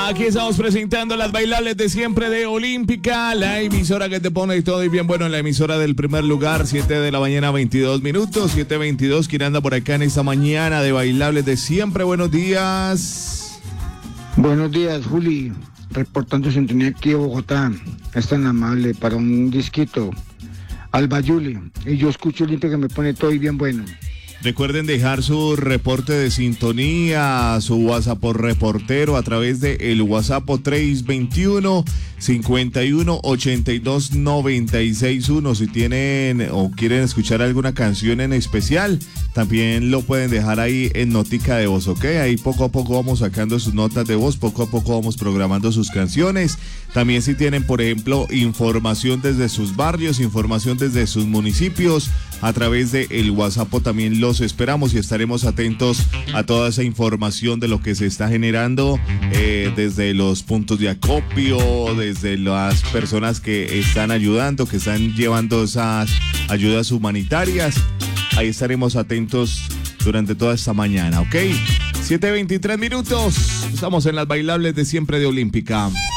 Aquí estamos presentando las bailables de siempre de Olímpica, la emisora que te pone todo y bien bueno, en la emisora del primer lugar, 7 de la mañana, 22 minutos, 7:22, quien anda por acá en esta mañana de bailables de siempre. Buenos días. Buenos días, Juli, reportando sintonía aquí de Bogotá. Es tan amable para un disquito. Alba Yuli, y yo escucho Olímpica que me pone todo y bien bueno. Recuerden dejar su reporte de sintonía, su WhatsApp por reportero a través de el WhatsApp 321-5182-961. Si tienen o quieren escuchar alguna canción en especial, también lo pueden dejar ahí en notica de voz, ¿ok? Ahí poco a poco vamos sacando sus notas de voz, poco a poco vamos programando sus canciones. También si tienen, por ejemplo, información desde sus barrios, información desde sus municipios, a través de el WhatsApp también los esperamos y estaremos atentos a toda esa información de lo que se está generando desde los puntos de acopio, desde las personas que están ayudando, que están llevando esas ayudas humanitarias. Ahí estaremos atentos durante toda esta mañana, ¿ok? 7:23 minutos, estamos en las bailables de siempre de Olímpica.